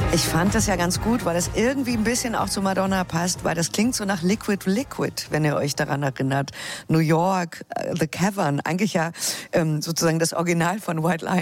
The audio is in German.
Ich fand das ja ganz gut, weil das irgendwie ein bisschen auch zu Madonna passt, weil das klingt so nach Liquid Liquid, wenn ihr euch daran erinnert. New York, The Cavern, eigentlich ja sozusagen das Original von White Lion.